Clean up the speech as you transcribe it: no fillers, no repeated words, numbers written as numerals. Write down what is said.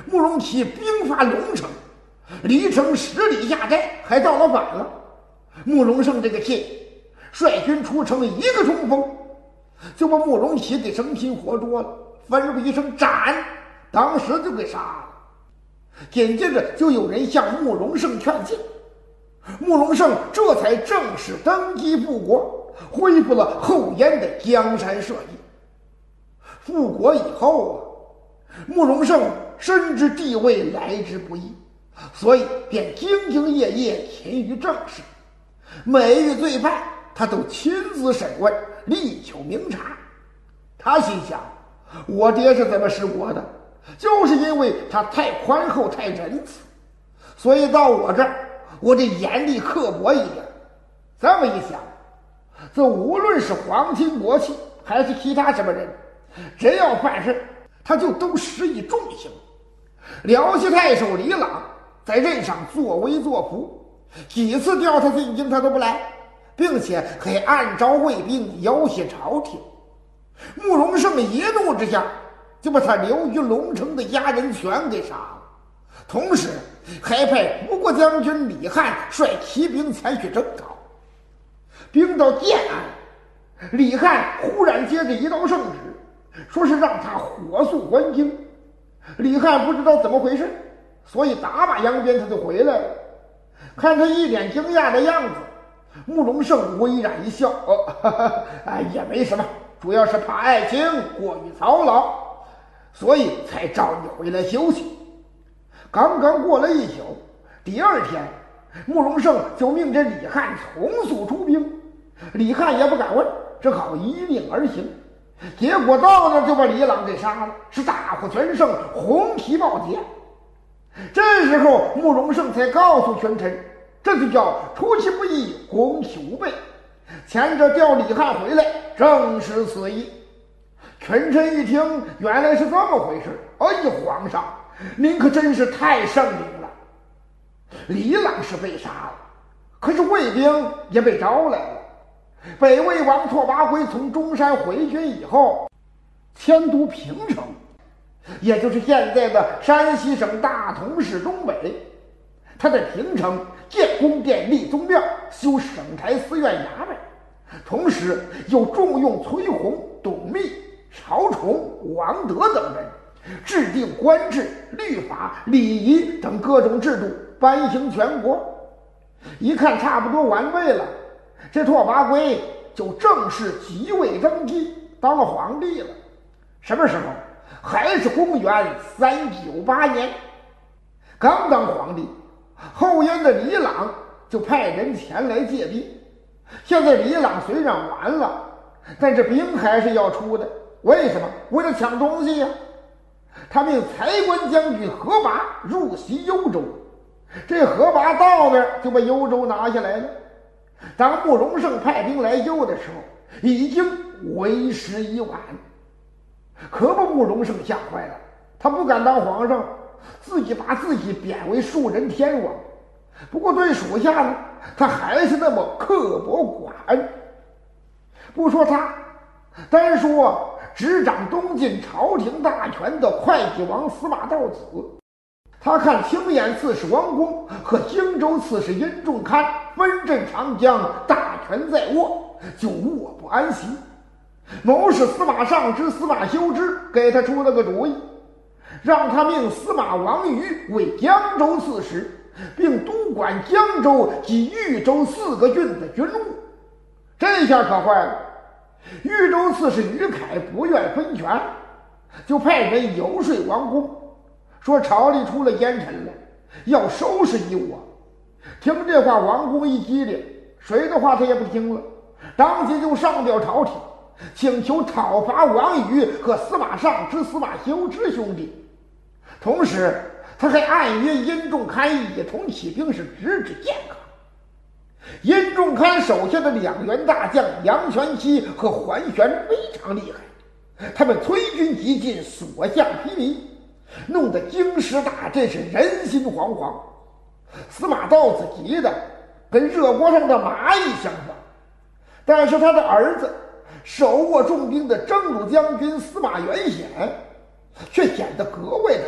慕容启兵发龙城，离城10里下寨，还造了反了。慕容胜这个气，率军出城，一个冲锋就把慕容启给生擒活捉了，吩咐一声斩，当时就给杀了。紧接着就有人向慕容胜劝进，慕容胜这才正式登基复国，恢复了后燕的江山社稷。复国以后慕容胜深知地位来之不易，所以便兢兢业业勤于政事，每遇罪犯他都亲自审问，力求明察。他心想，我爹是怎么失国的，就是因为他太宽厚太仁慈，所以到我这儿我得严厉刻薄一点。这么一想，这无论是皇亲国戚还是其他什么人，只要犯事他就都施以重刑。辽西太守李朗在任上作威作福，几次调他进京他都不来，并且还暗招卫兵要挟朝廷。慕容胜一怒之下就把他留于龙城的家人全给杀了，同时还派吴国将军李翰率骑兵前去征讨。兵到建安，李翰忽然接着一道圣旨，说是让他火速还京。李翰不知道怎么回事，所以打马扬鞭他就回来了。看他一脸惊讶的样子，慕容胜微然一笑，也没什么，主要是怕爱情过于操劳，所以才召你回来休息。刚刚过了一宿，第二天慕容胜就命这李翰从速出兵。李翰也不敢问，只好依令而行。结果到那就把李朗给杀了，是大获全胜，红旗报捷。这时候慕容胜才告诉群臣，这就叫出其不意，攻其无备。前者调李翰回来，正是此意。群臣一听，原来是这么回事。哎呀，皇上，您可真是太圣明了。李朗是被杀了，可是卫兵也被招来了。北魏王拓跋圭从中山回军以后，迁都平城，也就是现在的山西省大同市东北。他在平城建宫殿、立宗庙，修省台寺院衙门，同时又重用崔洪、董密、曹崇、王德等人，制定官制、律法、礼仪等各种制度，颁行全国。一看差不多完备了，这拓跋圭就正式即位登基，当了皇帝了。什么时候？还是公元398年。刚当皇帝，后燕的李朗就派人前来借兵。现在李朗虽然完了，但是兵还是要出的。为什么？为了抢东西呀。他命财官将军何拔入袭幽州，这何拔到那儿就把幽州拿下来了。当慕容胜派兵来救的时候，已经为时已晚，可把慕容胜吓坏了。他不敢当皇上，自己把自己贬为庶人天王。不过对属下呢，他还是那么刻薄寡恩。不说他，单说执掌东晋朝廷大权的会稽王司马道子，他看青眼刺史王公和荆州刺史殷仲堪分镇长江，大权在握，就卧不安息。谋士司马尚之、司马修之给他出了个主意，让他命司马王瑜为江州刺史，并督管江州及豫州4个郡的军务。这下可坏了，豫州刺史于凯不愿分权，就派人游说王公，说朝里出了奸臣了，要收拾你我。听这话，王公一激灵，谁的话他也不听了，当即就上表朝廷，请求讨伐王瑜和司马尚之、司马修之兄弟。同时他还暗约殷仲堪一同起兵，是直指健康。殷仲堪手下的2员大将杨全期和桓玄非常厉害，他们催军急进，所向披靡，弄得京师大震，是人心惶惶。司马道子急得跟热锅上的蚂蚁相仿，但是他的儿子手握重兵的征虏将军司马元显却显得格外的